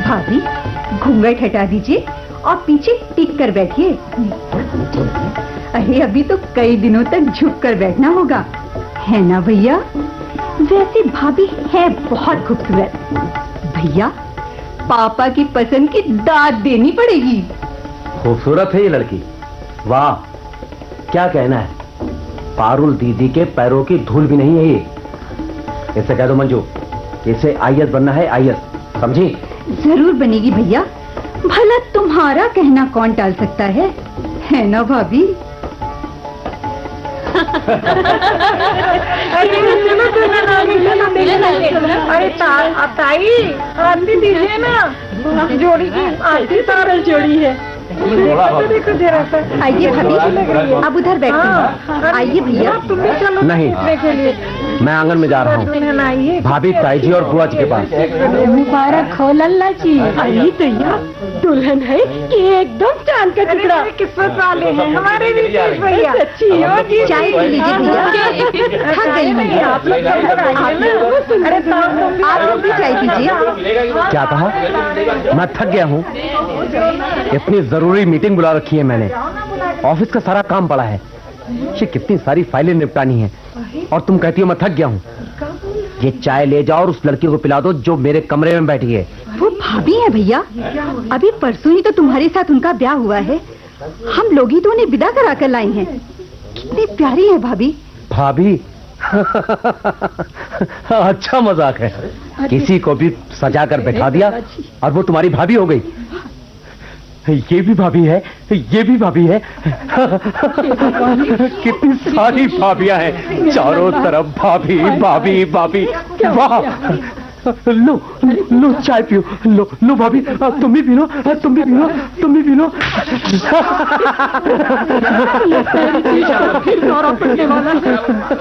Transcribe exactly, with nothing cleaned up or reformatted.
भाभी घूंघट हटा दीजिए और पीछे टिक कर बैठिए। अरे अभी तो कई दिनों तक झुक कर बैठना होगा, है ना भैया? वैसे भाभी है बहुत खूबसूरत। भैया पापा की पसंद की दाद देनी पड़ेगी। खूबसूरत है ये लड़की, वाह क्या कहना है। पारुल दीदी के पैरों की धूल भी नहीं है ये। इसे कह दो मंजू, इसे आयत बनना है, आयत, समझी? जरूर बनेगी भैया, भला तुम्हारा कहना कौन टाल सकता है, है ना भाभी? अरे ताई आरती दीजिए ना, जोड़ी की आरती सारा जोड़ी है। देखो जरा सा। आइए भाभी, अब उधर बैठिए। आइए भैया। तुम भी चलो नहीं, के लिए मैं आंगन में जा रहा हूँ भाभी, ताई जी और बुआ जी के पास। मुबारक हो लल्ला जी। अरे भैया दुल्हन है कि एकदम चांद का टुकड़ा। किस्मत वाले हैं हमारे भी भैया। सच्ची हो जी। चाय पी लीजिए भैया, थक गई मैं। आप लोग अरे आप लोग भी चाय पीजिए। क्या कहा? मैं थक गया हूँ। इतनी जरूरी मीटिंग बुला रखी है मैंने, ऑफिस का सारा काम पड़ा है, ये कितनी सारी फाइलें निपटानी है, और तुम कहती हो मैं थक गया हूँ। ये चाय ले जाओ और उस लड़की को पिला दो जो मेरे कमरे में बैठी है। वो भाभी है भैया, अभी परसों ही तो तुम्हारे साथ उनका ब्याह हुआ है। हम लोग ही तो उन्हें विदा करा कर लाए हैं। कितनी प्यारी है भाभी। भाभी? अच्छा मजाक है, किसी को भी सजा कर बैठा दिया और वो तुम्हारी भाभी हो गई। ये भी भाभी है, ये भी भाभी है। कितनी सारी भाभियां हैं, चारों तरफ भाभी भाभी भाभी। वाह, लो लो चाय पियो, लो लो भाभी, तुम भी पी लो, तुम भी पी लो, तुम भी पी लो।